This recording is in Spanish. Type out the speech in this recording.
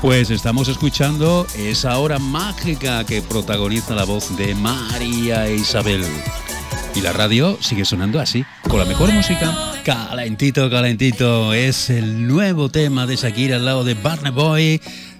Pues estamos escuchando esa hora mágica que protagoniza la voz de María Isabel. Y la radio sigue sonando así, con la mejor música. Calentito, calentito. Es el nuevo tema de Shakira al lado de Burna Boy.